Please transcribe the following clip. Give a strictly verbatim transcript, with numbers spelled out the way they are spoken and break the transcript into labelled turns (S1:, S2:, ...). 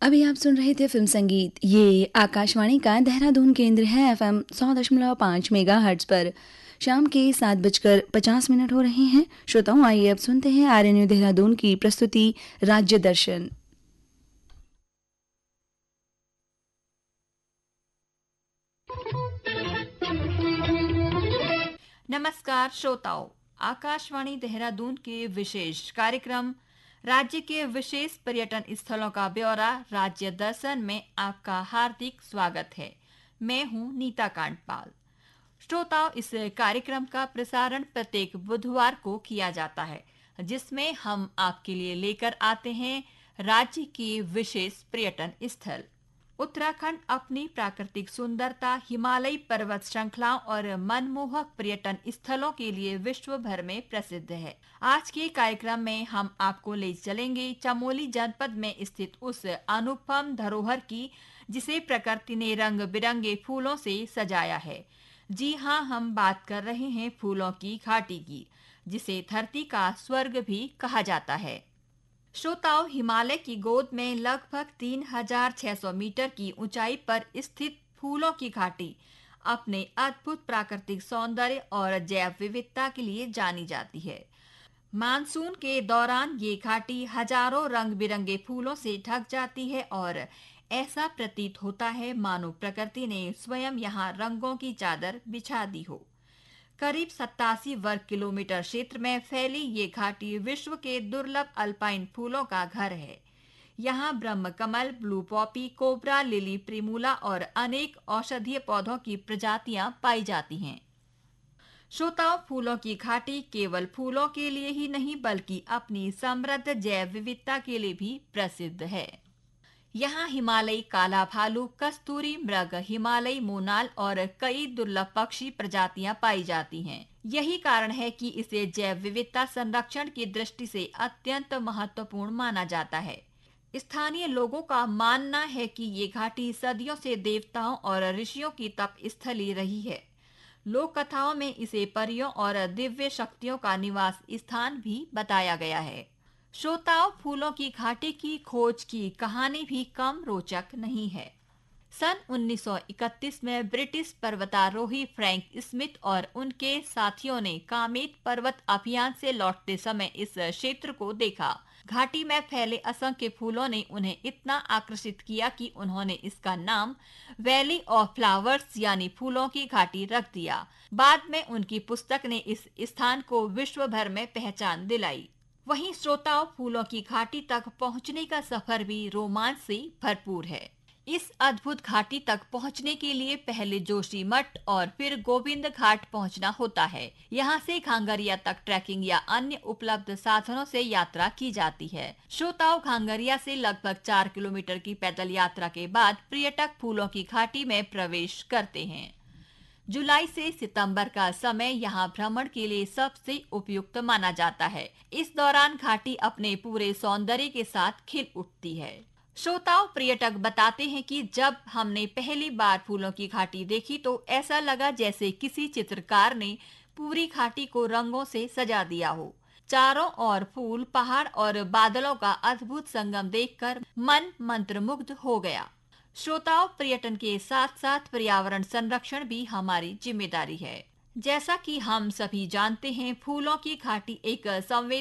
S1: अभी आप सुन रहे थे फिल्म संगीत। ये आकाशवाणी का देहरादून केंद्र है। एफएम सौ दशमलव पाँच मेगा हर्ट्ज पर शाम के सात बजकर पचास मिनट हो रहे हैं। श्रोताओं, आइए अब सुनते हैं आरएनयू देहरादून की प्रस्तुति राज्य दर्शन।
S2: नमस्कार श्रोताओं, आकाशवाणी देहरादून के विशेष कार्यक्रम राज्य के विशेष पर्यटन स्थलों का ब्यौरा राज्य दर्शन में आपका हार्दिक स्वागत है। मैं हूं नीता कांडपाल। श्रोताओं, इस कार्यक्रम का प्रसारण प्रत्येक बुधवार को किया जाता है, जिसमें हम आपके लिए लेकर आते हैं राज्य के विशेष पर्यटन स्थल। उत्तराखंड अपनी प्राकृतिक सुंदरता, हिमालयी पर्वत श्रृंखलाओं और मनमोहक पर्यटन स्थलों के लिए विश्व भर में प्रसिद्ध है। आज के कार्यक्रम में हम आपको ले चलेंगे चमोली जनपद में स्थित उस अनुपम धरोहर की, जिसे प्रकृति ने रंग बिरंगे फूलों से सजाया है। जी हाँ, हम बात कर रहे हैं फूलों की घाटी की, जिसे धरती का स्वर्ग भी कहा जाता है। श्रोताओं, हिमालय की गोद में लगभग तीन हजार छह सौ मीटर की ऊंचाई पर स्थित फूलों की घाटी अपने अद्भुत प्राकृतिक सौंदर्य और जैव विविधता के लिए जानी जाती है। मानसून के दौरान ये घाटी हजारों रंग बिरंगे फूलों से ढक जाती है और ऐसा प्रतीत होता है मानो प्रकृति ने स्वयं यहाँ रंगों की चादर बिछा दी हो। करीब सत्तासी वर्ग किलोमीटर क्षेत्र में फैली ये घाटी विश्व के दुर्लभ अल्पाइन फूलों का घर है। यहाँ ब्रह्म कमल, ब्लू पॉपी, कोबरा, लिली, प्रिमूला और अनेक औषधीय पौधों की प्रजातियां पाई जाती हैं। श्रोताओं, फूलों की घाटी केवल फूलों के लिए ही नहीं बल्कि अपनी समृद्ध जैव विविधता के लिए भी प्रसिद्ध है। यहाँ हिमालयी काला भालू, कस्तूरी मृग, हिमालयी मोनाल और कई दुर्लभ पक्षी प्रजातियां पाई जाती हैं। यही कारण है कि इसे जैव विविधता संरक्षण की दृष्टि से अत्यंत महत्वपूर्ण माना जाता है। स्थानीय लोगों का मानना है कि ये घाटी सदियों से देवताओं और ऋषियों की तप स्थली रही है। लोक कथाओं में इसे परियों और दिव्य शक्तियों का निवास स्थान भी बताया गया है। श्रोताओं, फूलों की घाटी की खोज की कहानी भी कम रोचक नहीं है। सन उन्नीस सौ इकतीस में ब्रिटिश पर्वतारोही फ्रैंक स्मिथ और उनके साथियों ने कामेत पर्वत अभियान से लौटते समय इस क्षेत्र को देखा। घाटी में फैले असंख्य फूलों ने उन्हें इतना आकर्षित किया कि उन्होंने इसका नाम वैली ऑफ फ्लावर्स यानी फूलों की घाटी रख दिया। बाद में उनकी पुस्तक ने इस स्थान को विश्व भर में पहचान दिलाई। वहीं श्रोताओं, फूलों की घाटी तक पहुंचने का सफर भी रोमांच से भरपूर है। इस अद्भुत घाटी तक पहुंचने के लिए पहले जोशीमठ और फिर गोविंद घाट पहुंचना होता है। यहां से घांगरिया तक ट्रैकिंग या अन्य उपलब्ध साधनों से यात्रा की जाती है। श्रोताओं, घांगरिया से लगभग चार किलोमीटर की पैदल यात्रा के बाद पर्यटक फूलों की घाटी में प्रवेश करते हैं। जुलाई से सितंबर का समय यहाँ भ्रमण के लिए सबसे उपयुक्त माना जाता है। इस दौरान घाटी अपने पूरे सौंदर्य के साथ खिल उठती है। श्रोताओं, पर्यटक बताते हैं कि जब हमने पहली बार फूलों की घाटी देखी तो ऐसा लगा जैसे किसी चित्रकार ने पूरी घाटी को रंगों से सजा दिया हो। चारों ओर फूल, पहाड़ और बादलों का अद्भुत संगम देखकर मन मंत्रमुग्ध हो गया। श्रोताओं, पर्यटन के साथ साथ पर्यावरण संरक्षण भी हमारी जिम्मेदारी है। जैसा कि हम सभी जानते हैं, फूलों की घाटी एक संवेदनशील